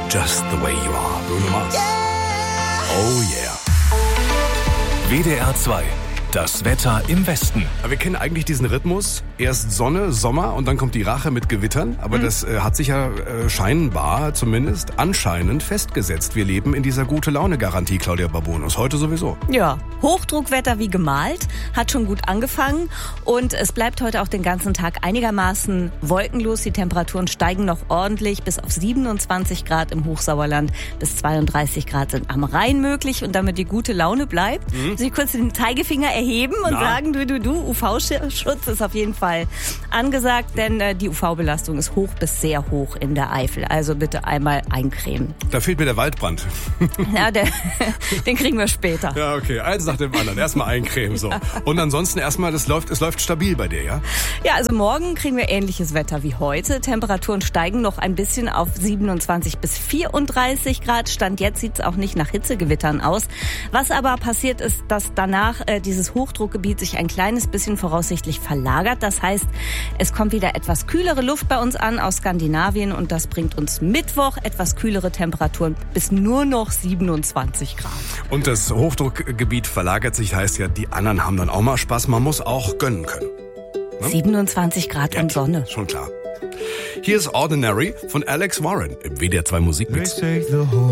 Just the way you are, Bruno Mars. Oh yeah. WDR 2. Das Wetter im Westen. Aber wir kennen eigentlich diesen Rhythmus. Erst Sonne, Sommer und dann kommt die Rache mit Gewittern. Aber das hat sich ja scheinbar, zumindest anscheinend, festgesetzt. Wir leben in dieser Gute-Laune-Garantie, Claudia Babonus. Heute sowieso. Ja, Hochdruckwetter wie gemalt. Hat schon gut angefangen. Und es bleibt heute auch den ganzen Tag einigermaßen wolkenlos. Die Temperaturen steigen noch ordentlich bis auf 27 Grad im Hochsauerland. Bis 32 Grad sind am Rhein möglich. Und damit die gute Laune bleibt, muss ich kurz den Zeigefinger erheben und sagen, du, UV-Schutz ist auf jeden Fall angesagt, denn die UV-Belastung ist hoch bis sehr hoch in der Eifel. Also bitte einmal eincremen. Da fehlt mir der Waldbrand. Ja, den kriegen wir später. Ja, okay. Eins nach dem anderen. Erstmal eincremen, so. Und ansonsten erstmal, es läuft stabil bei dir, ja? Ja, also morgen kriegen wir ähnliches Wetter wie heute. Temperaturen steigen noch ein bisschen auf 27 bis 34 Grad. Stand jetzt sieht es auch nicht nach Hitzegewittern aus. Was aber passiert ist, dass danach dieses Hochdruckgebiet sich ein kleines bisschen voraussichtlich verlagert. Das heißt, es kommt wieder etwas kühlere Luft bei uns an aus Skandinavien und das bringt uns Mittwoch etwas kühlere Temperaturen bis nur noch 27 Grad. Und das Hochdruckgebiet verlagert sich, heißt ja, die anderen haben dann auch mal Spaß. Man muss auch gönnen können. Ne? 27 Grad und Sonne. Schon klar. Hier ist Ordinary von Alex Warren im WDR 2 Musikmix.